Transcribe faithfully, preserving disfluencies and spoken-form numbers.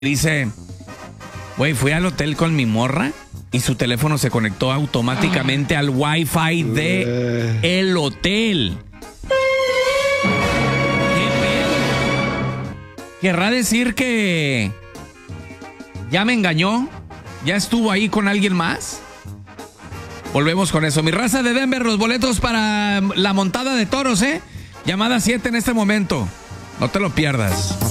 Dice, güey, fui al hotel con mi morra y su teléfono se conectó automáticamente al Wi-Fi de el hotel. ¿Qué pedo? ¿Querrá decir que ya me engañó? ¿Ya estuvo ahí con alguien más? Volvemos con eso. Mi raza de Denver, los boletos para la montada de toros, ¿eh? Llamada siete en este momento. No te lo pierdas.